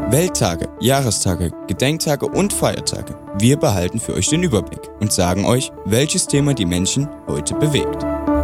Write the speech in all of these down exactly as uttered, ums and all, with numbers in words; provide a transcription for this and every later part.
Welttage, Jahrestage, Gedenktage und Feiertage. Wir behalten für euch den Überblick und sagen euch, welches Thema die Menschen heute bewegt.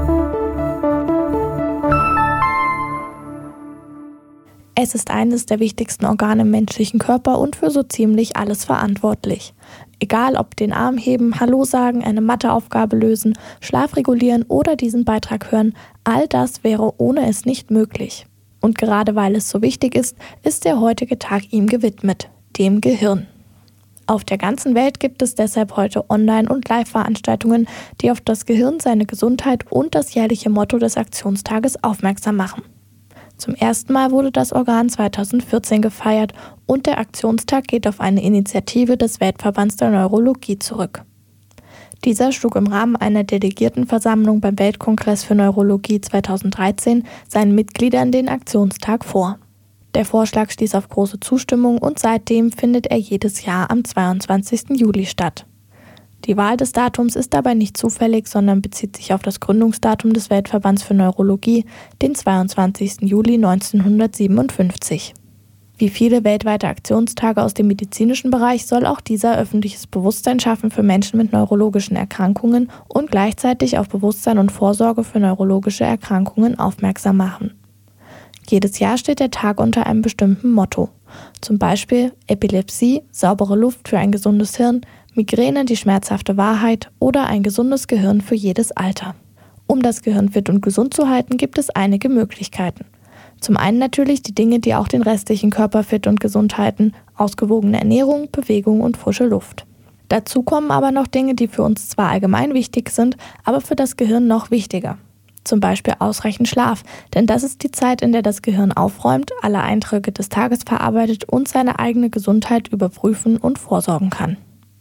Es ist eines der wichtigsten Organe im menschlichen Körper und für so ziemlich alles verantwortlich. Egal ob den Arm heben, Hallo sagen, eine Matheaufgabe lösen, Schlaf regulieren oder diesen Beitrag hören, all das wäre ohne es nicht möglich. Und gerade weil es so wichtig ist, ist der heutige Tag ihm gewidmet, dem Gehirn. Auf der ganzen Welt gibt es deshalb heute Online- und Live-Veranstaltungen, die auf das Gehirn, seine Gesundheit und das jährliche Motto des Aktionstages aufmerksam machen. Zum ersten Mal wurde das Organ zweitausendvierzehn gefeiert und der Aktionstag geht auf eine Initiative des Weltverbands der Neurologie zurück. Dieser schlug im Rahmen einer Delegiertenversammlung beim Weltkongress für Neurologie zweitausenddreizehn seinen Mitgliedern den Aktionstag vor. Der Vorschlag stieß auf große Zustimmung und seitdem findet er jedes Jahr am zweiundzwanzigsten Juli statt. Die Wahl des Datums ist dabei nicht zufällig, sondern bezieht sich auf das Gründungsdatum des Weltverbands für Neurologie, den zweiundzwanzigsten Juli neunzehnhundertsiebenundfünfzig. Wie viele weltweite Aktionstage aus dem medizinischen Bereich soll auch dieser öffentliches Bewusstsein schaffen für Menschen mit neurologischen Erkrankungen und gleichzeitig auf Bewusstsein und Vorsorge für neurologische Erkrankungen aufmerksam machen. Jedes Jahr steht der Tag unter einem bestimmten Motto. Zum Beispiel Epilepsie, saubere Luft für ein gesundes Hirn, Migräne, die schmerzhafte Wahrheit oder ein gesundes Gehirn für jedes Alter. Um das Gehirn fit und gesund zu halten, gibt es einige Möglichkeiten. Zum einen natürlich die Dinge, die auch den restlichen Körper fit und gesund halten, ausgewogene Ernährung, Bewegung und frische Luft. Dazu kommen aber noch Dinge, die für uns zwar allgemein wichtig sind, aber für das Gehirn noch wichtiger. Zum Beispiel ausreichend Schlaf, denn das ist die Zeit, in der das Gehirn aufräumt, alle Einträge des Tages verarbeitet und seine eigene Gesundheit überprüfen und vorsorgen kann.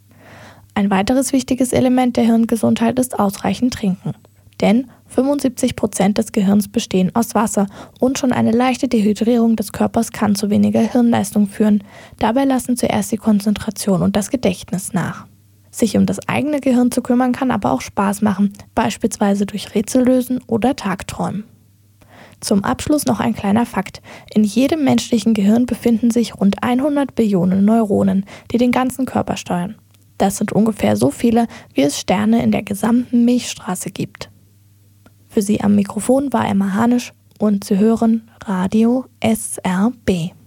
Ein weiteres wichtiges Element der Hirngesundheit ist ausreichend Trinken. Denn fünfundsiebzig Prozent des Gehirns bestehen aus Wasser und schon eine leichte Dehydrierung des Körpers kann zu weniger Hirnleistung führen. Dabei lassen zuerst die Konzentration und das Gedächtnis nach. Sich um das eigene Gehirn zu kümmern kann aber auch Spaß machen, beispielsweise durch Rätsellösen oder Tagträumen. Zum Abschluss noch ein kleiner Fakt. In jedem menschlichen Gehirn befinden sich rund hundert Billionen Neuronen, die den ganzen Körper steuern. Das sind ungefähr so viele, wie es Sterne in der gesamten Milchstraße gibt. Für Sie am Mikrofon war Emma Hanisch und Sie hören Radio S R B.